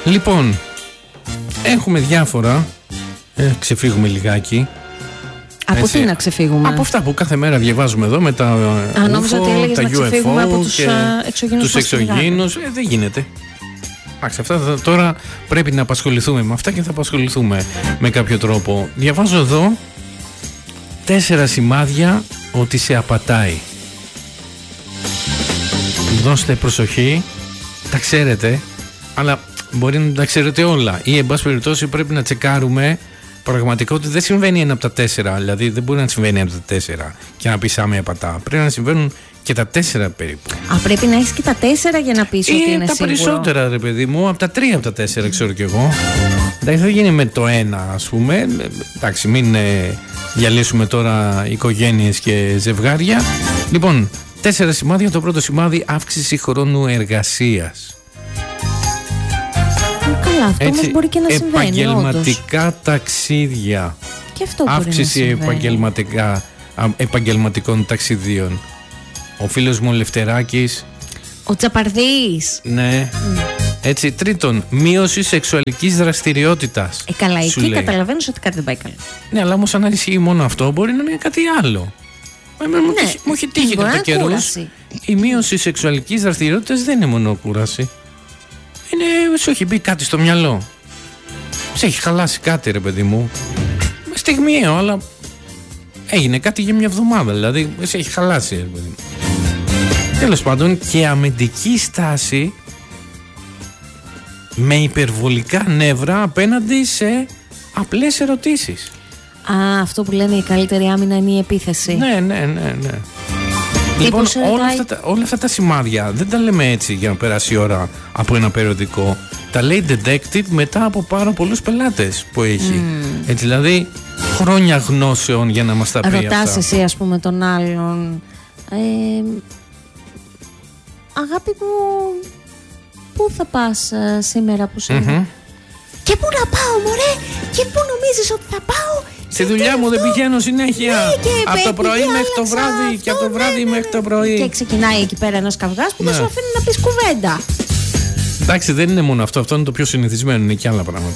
Λοιπόν, έχουμε διάφορα. Ξεφύγουμε λιγάκι. Από τι να ξεφύγουμε? Από αυτά που κάθε μέρα διαβάζουμε εδώ με τα UFO, τα UFO από τους εξωγήινους. Δεν γίνεται. Αυτά τώρα πρέπει να απασχοληθούμε με αυτά και θα απασχοληθούμε με κάποιο τρόπο. Διαβάζω εδώ 4 σημάδια ότι σε απατάει. Δώστε προσοχή. Τα ξέρετε, αλλά μπορεί να τα ξέρετε όλα. Ή εν πάση περιπτώσει πρέπει να τσεκάρουμε πραγματικά ότι δεν συμβαίνει ένα από τα 4. Δηλαδή δεν μπορεί να συμβαίνει ένα από τα 4 και να πεις άμεσα απατά. Πρέπει να συμβαίνουν και τα 4 περίπου. Πρέπει να έχεις και τα 4 για να πεις ότι είναι τα σίγουρο. περισσότερα, ρε παιδί μου, από τα 3 από τα 4 ξέρω κι εγώ. Εντάξει, θα γίνει με το 1, ας πούμε. Εντάξει, μην διαλύσουμε τώρα οικογένειες και ζευγάρια. Λοιπόν, 4 σημάδια. Το πρώτο σημάδι, αύξηση χρόνου εργασίας. Καλά, αυτό όμως μπορεί και να συμβαίνει. Επαγγελματικά όντως. ταξίδια. Και αυτό αύξηση επαγγελματικών ταξιδίων. Ο φίλος μου ο Λευτεράκης. Ο Τσαπαρδής. Ναι. Έτσι, τρίτον, μείωση σεξουαλικής δραστηριότητας. Καλά, εκεί καταλαβαίνεις ότι κάτι δεν πάει καλά. Ναι, αλλά όμως αν αρισχύει μόνο αυτό, μπορεί να είναι κάτι άλλο. Μου έχει τύχει κατά καιρούς. Η μείωση σεξουαλικής δραστηριότητας δεν είναι μόνο κούραση. Σου έχει μπει κάτι στο μυαλό. Σε έχει χαλάσει κάτι, ρε παιδί μου. Στιγμιαίο, αλλά έγινε κάτι για μια εβδομάδα. Δηλαδή, σε έχει χαλάσει, ρε παιδί μου. Τέλος πάντων, και αμυντική στάση με υπερβολικά νεύρα απέναντι σε απλές ερωτήσεις. Αυτό που λένε η καλύτερη άμυνα είναι η επίθεση. Ναι. Λοιπόν, όλα αυτά τα σημάδια δεν τα λέμε έτσι για να περάσει η ώρα από ένα περιοδικό. Τα λέει detective μετά από πάρα πολλούς πελάτες που έχει. Έτσι, δηλαδή χρόνια γνώσεων για να μας τα πει αυτά. Ρωτάς εσύ, ας πούμε, τον άλλον, αγάπη μου, πού θα πας σήμερα που σε Και πού να πάω, μωρέ, και πού νομίζεις ότι θα πάω? Στη δουλειά μου δεν πηγαίνω συνέχεια. Από το πρωί μέχρι το βράδυ και από το βράδυ μέχρι το πρωί. Και ξεκινάει εκεί πέρα ένας καυγάς που δεν σου αφήνει να πεις κουβέντα. Εντάξει, δεν είναι μόνο αυτό. Αυτό είναι το πιο συνηθισμένο. Είναι και άλλα πράγματα.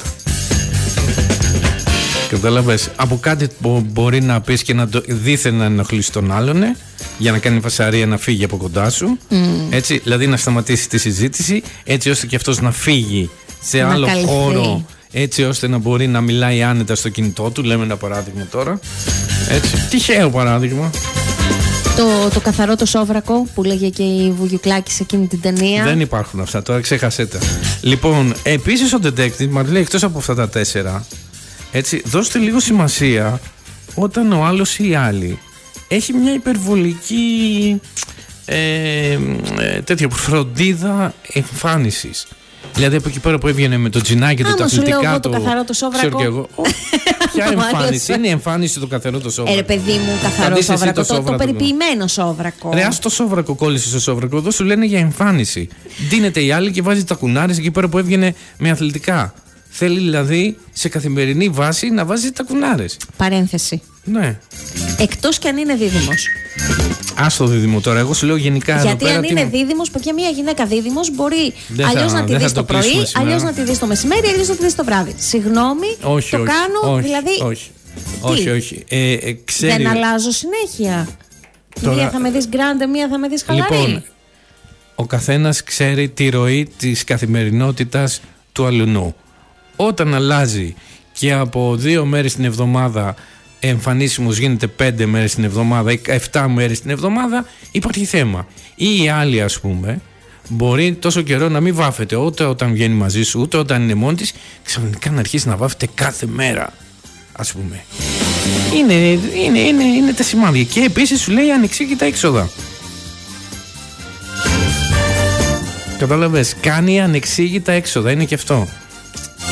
Κατάλαβες. Από κάτι που μπορεί να πεις και να δίθεν να ενοχλήσει τον άλλον, για να κάνει φασαρία να φύγει από κοντά σου. Έτσι, δηλαδή να σταματήσει τη συζήτηση, έτσι ώστε και αυτός να φύγει σε άλλο χώρο. Έτσι ώστε να μπορεί να μιλάει άνετα στο κινητό του. Λέμε ένα παράδειγμα τώρα. Έτσι. Τυχαίο παράδειγμα. Το καθαρό το σόβρακο που λέγε και η Βουγιουκλάκη σε εκείνη την ταινία. Δεν υπάρχουν αυτά, τώρα ξέχασέ τα. Λοιπόν, επίσης ο detective μας λέει εκτός από αυτά τα 4, έτσι, δώστε λίγο σημασία όταν ο άλλος ή η άλλη έχει μια υπερβολική τέτοια φροντίδα εμφάνισης. Δηλαδή από εκεί πέρα που έβγαινε με το τζινάκι του, τα αθλητικά του. Το καθαρό το σόβρακο. Ποια εμφάνιση? Είναι η εμφάνιση το καθαρό το σόβρακο. Παιδί μου, καθαρό σόβρακο. Το περιποιημένο σόβρακο. Ρε, ας το σόβρακο, κόλλησε στο σόβρακο. Εδώ σου λένε για εμφάνιση. Ντύνεται η άλλη και βάζει τα κουνάρες εκεί πέρα που έβγαινε με αθλητικά. Θέλει δηλαδή σε καθημερινή βάση να βάζει τα κουνάρες. Παρένθεση. Ναι. Εκτός κι αν είναι δίδυμος. Άστο δίδυμο τώρα, εγώ σου λέω γενικά. Γιατί αν είναι δίδυμος, παιδιά, μια γυναίκα δίδυμος μπορεί αλλιώς να τη δεις το πρωί, αλλιώς να τη δεις το μεσημέρι, αλλιώς να τη δεις το βράδυ. Συγγνώμη, κάνω, δηλαδή. Όχι. Δεν αλλάζω συνέχεια. Τώρα... Μία θα με δεις γκράντε, μία θα με δεις χαλαρή. Λοιπόν, ο καθένας ξέρει τη ροή της καθημερινότητας του αλουνού. Όταν αλλάζει και από 2 μέρες την εβδομάδα εμφανίσιμος γίνεται 5 μέρες την εβδομάδα ή 7 μέρες την εβδομάδα, υπάρχει θέμα. Ή η άλλη, ας πούμε, μπορεί τόσο καιρό να μην βάφεται ούτε όταν βγαίνει μαζί σου, ούτε όταν είναι μόνη της, ξαφνικά να αρχίσει να βάφεται κάθε μέρα, ας πούμε. Είναι τα σημάδια. Και επίσης σου λέει ανεξήγητα έξοδα. Κατάλαβες, κάνει ανεξήγητα έξοδα, είναι και αυτό.